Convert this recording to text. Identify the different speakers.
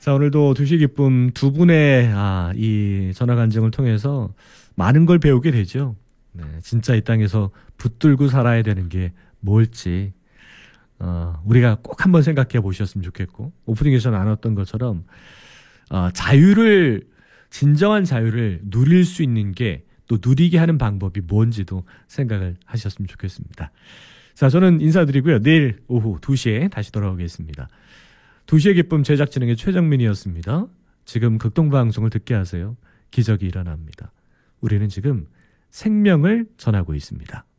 Speaker 1: 자, 오늘도 두시 기쁨 두 분의 이 전화 간증을 통해서 많은 걸 배우게 되죠. 네, 진짜 이 땅에서 붙들고 살아야 되는 게 뭘지 우리가 꼭 한번 생각해 보셨으면 좋겠고, 오프닝에서 나눴던 것처럼 자유를, 진정한 자유를 누릴 수 있는 게, 또 누리게 하는 방법이 뭔지도 생각을 하셨으면 좋겠습니다. 자, 저는 인사드리고요. 내일 오후 2시에 다시 돌아오겠습니다. 2시의 기쁨 제작진행의 최정민이었습니다. 지금 극동방송을 듣게 하세요. 기적이 일어납니다. 우리는 지금 생명을 전하고 있습니다.